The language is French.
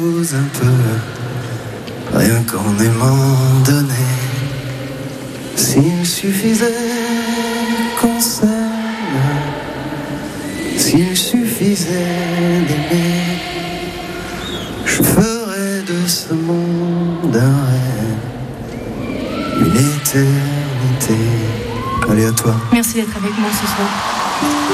Un peu, rien qu'en aimant donner. S'il suffisait qu'on s'aime, s'il suffisait d'aimer, je ferais de ce monde un rêve, une éternité. Allez, à toi. Merci d'être avec moi ce soir.